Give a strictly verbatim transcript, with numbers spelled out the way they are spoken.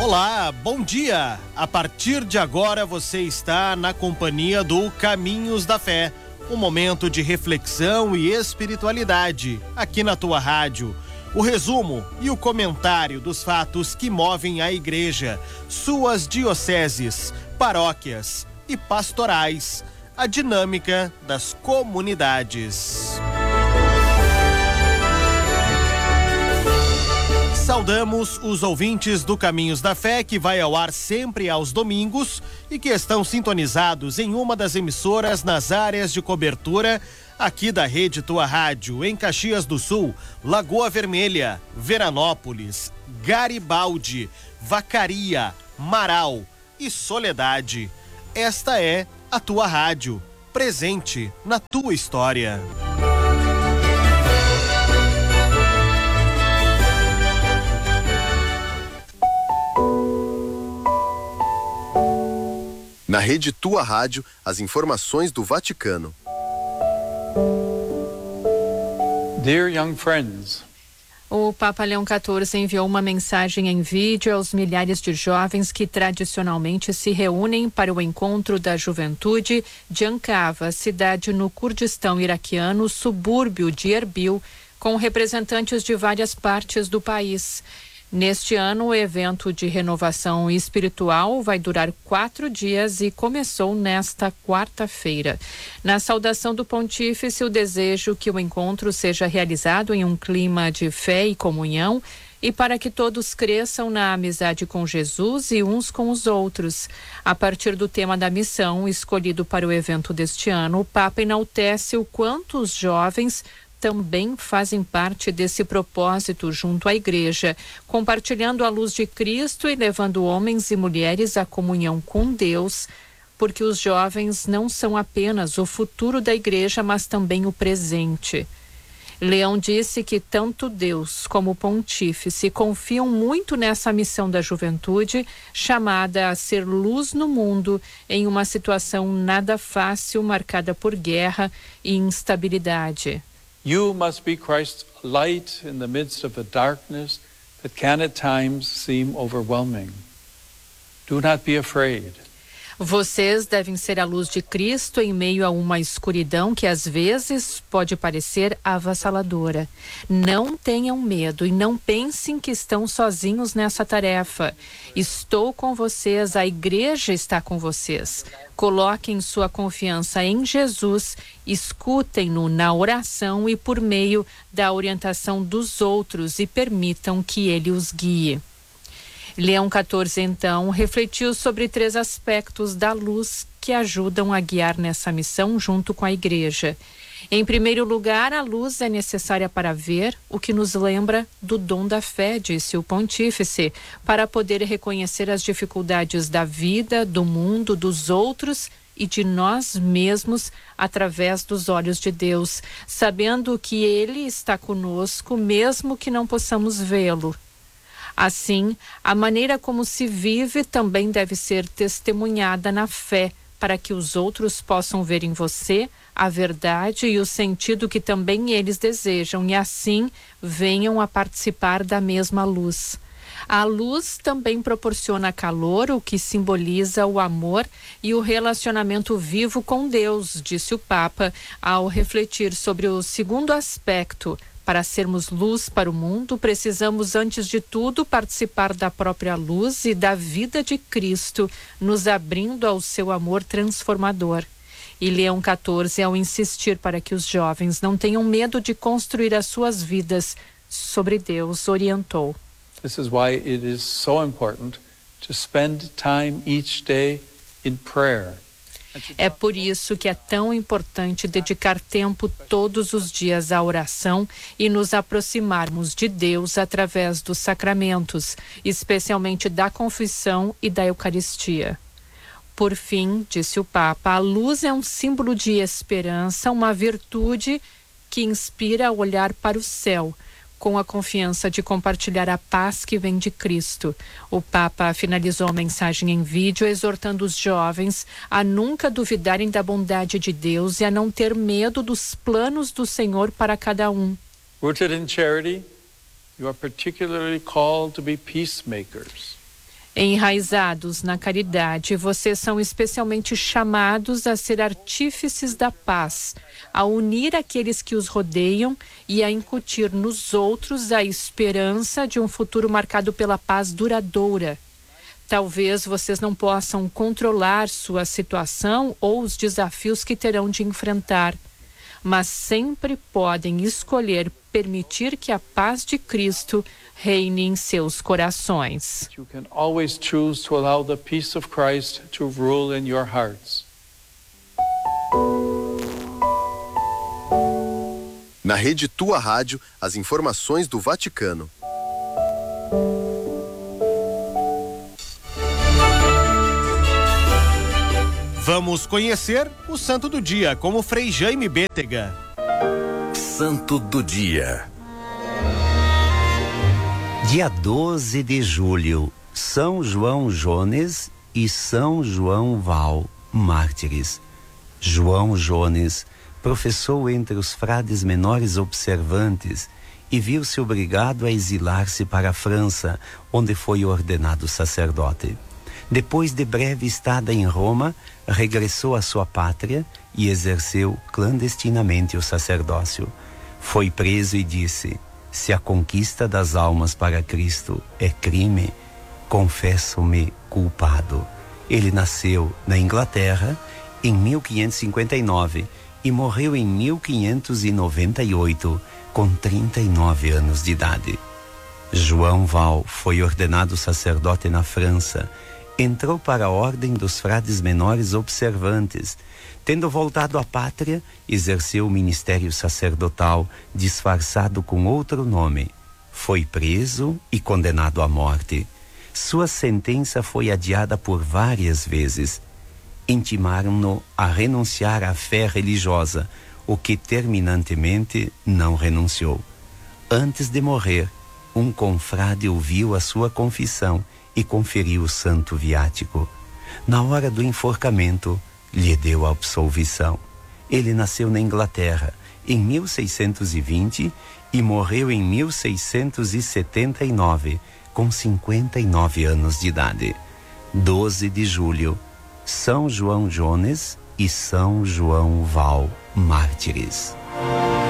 Olá, bom dia! A partir de agora você está na companhia do Caminhos da Fé, um momento de reflexão e espiritualidade aqui na tua rádio. O resumo e o comentário dos fatos que movem a igreja, suas dioceses, paróquias e pastorais, a dinâmica das comunidades. Saudamos os ouvintes do Caminhos da Fé, que vai ao ar sempre aos domingos e que estão sintonizados em uma das emissoras nas áreas de cobertura aqui da Rede Tua Rádio, em Caxias do Sul, Lagoa Vermelha, Veranópolis, Garibaldi, Vacaria, Marau e Soledade. Esta é a Tua Rádio, presente na tua história. Na Rede Tua Rádio, as informações do Vaticano. Dear young friends, o Papa Leão quatorze enviou uma mensagem em vídeo aos milhares de jovens que tradicionalmente se reúnem para o encontro da juventude de Ankava, cidade no Kurdistão iraquiano, subúrbio de Erbil, com representantes de várias partes do país. Neste ano, o evento de renovação espiritual vai durar quatro dias e começou nesta quarta-feira. Na saudação do pontífice, o desejo que o encontro seja realizado em um clima de fé e comunhão e para que todos cresçam na amizade com Jesus e uns com os outros. A partir do tema da missão escolhido para o evento deste ano, o Papa enaltece o quanto os jovens também fazem parte desse propósito junto à Igreja, compartilhando a luz de Cristo e levando homens e mulheres à comunhão com Deus, porque os jovens não são apenas o futuro da Igreja, mas também o presente. Leão disse que tanto Deus como o Pontífice confiam muito nessa missão da juventude, chamada a ser luz no mundo em uma situação nada fácil, marcada por guerra e instabilidade. you must be Christ's light in the midst of a darkness that can at times seem overwhelming. Do not be afraid. Vocês devem ser a luz de Cristo em meio a uma escuridão que às vezes pode parecer avassaladora. Não tenham medo e não pensem que estão sozinhos nessa tarefa. Estou com vocês, a igreja está com vocês. Coloquem sua confiança em Jesus, escutem-no na oração e por meio da orientação dos outros e permitam que ele os guie. Leão quatorze, então, refletiu sobre três aspectos da luz que ajudam a guiar nessa missão junto com a igreja. Em primeiro lugar, a luz é necessária para ver, o que nos lembra do dom da fé, disse o pontífice, para poder reconhecer as dificuldades da vida, do mundo, dos outros e de nós mesmos através dos olhos de Deus, sabendo que Ele está conosco, mesmo que não possamos vê-lo. Assim, a maneira como se vive também deve ser testemunhada na fé, para que os outros possam ver em você a verdade e o sentido que também eles desejam e assim venham a participar da mesma luz. A luz também proporciona calor, o que simboliza o amor e o relacionamento vivo com Deus, disse o Papa, ao refletir sobre o segundo aspecto. Para sermos luz para o mundo, precisamos, antes de tudo, participar da própria luz e da vida de Cristo, nos abrindo ao seu amor transformador. E Leão quatorze, ao insistir para que os jovens não tenham medo de construir as suas vidas sobre Deus, orientou. This is why it is so important to spend time each day in prayer. É por isso que é tão importante dedicar tempo todos os dias à oração e nos aproximarmos de Deus através dos sacramentos, especialmente da confissão e da Eucaristia. Por fim, disse o Papa, a luz é um símbolo de esperança, uma virtude que inspira a olhar para o céu, com a confiança de compartilhar a paz que vem de Cristo. O Papa finalizou a mensagem em vídeo exortando os jovens a nunca duvidarem da bondade de Deus e a não ter medo dos planos do Senhor para cada um. Rooted in charity, you are particularly called to be peacemakers. Enraizados na caridade, vocês são especialmente chamados a ser artífices da paz, a unir aqueles que os rodeiam e a incutir nos outros a esperança de um futuro marcado pela paz duradoura. Talvez vocês não possam controlar sua situação ou os desafios que terão de enfrentar, mas sempre podem escolher permitir que a paz de Cristo reine em seus corações. You can always choose to allow the peace of Christ to rule in your hearts. Na rede Tua Rádio, as informações do Vaticano. Vamos conhecer o Santo do Dia, como Frei Jaime Bétega. Santo do Dia. Dia doze de julho, São João Jones e São João Val, mártires. João Jones professou entre os frades menores observantes e viu-se obrigado a exilar-se para a França, onde foi ordenado sacerdote. Depois de breve estada em Roma, regressou à sua pátria e exerceu clandestinamente o sacerdócio. Foi preso e disse: se a conquista das almas para Cristo é crime, confesso-me culpado. Ele nasceu na Inglaterra em mil quinhentos e cinquenta e nove e morreu em mil quinhentos e noventa e oito, com trinta e nove anos de idade. João Val foi ordenado sacerdote na França. Entrou para a ordem dos frades menores observantes. Tendo voltado à pátria, exerceu o ministério sacerdotal, disfarçado com outro nome. Foi preso e condenado à morte. Sua sentença foi adiada por várias vezes. Intimaram-no a renunciar à fé religiosa, o que terminantemente não renunciou. Antes de morrer, um confrade ouviu a sua confissão e conferiu o santo viático. Na hora do enforcamento, lhe deu a absolvição. Ele nasceu na Inglaterra em mil seiscentos e vinte e morreu em mil seiscentos e setenta e nove, com cinquenta e nove anos de idade. doze de julho, São João Jones e São João Val, mártires.